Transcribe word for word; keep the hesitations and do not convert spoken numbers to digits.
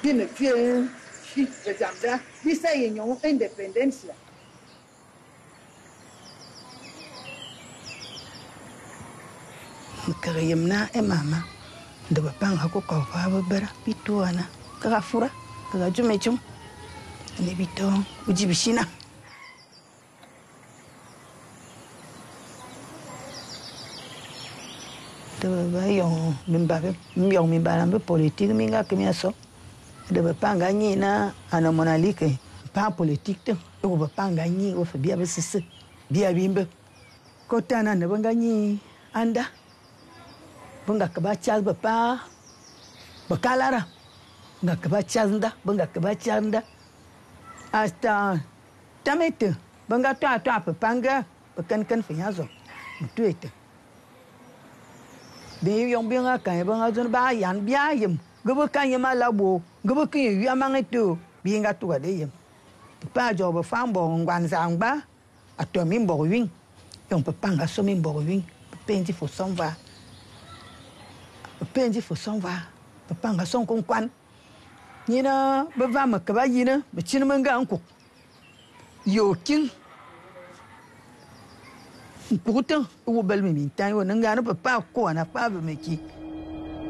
Bine fie și de jamda, bisa e nyong independența. Kagayamna e mama, de bapang ako ka fa bera pituana, kagafura, kagajumechum. Ne bito ujibishina. De ba yong mimba yong mimba lambe politique minga kemiaso. De bapang gagné na ana monalike, pa politique te, o bapang gagné o fa bia besese, bia bimbe. Kotana ne bangagné anda. Bunga kebaca bapa bakalara bunga kebaca nda bunga kebaca nda hasta tamete bunga tua tua panga bekan kan finyazo itu itu de yong binga kan bunga zon ba yan bia yem gebe kan yem alabo gebe kan yu amangetu binga tu ade yem pa jo ba fam bo ngwan sang ba atomi bo wing yong panga so mi bo wing penji fo somva penji fo somva panga son kon kwan nyina ba va ma ka ba yina ba chin manga anko yo kin kuta wo bel mi tan wo nanga na pa ko na pa ba me ki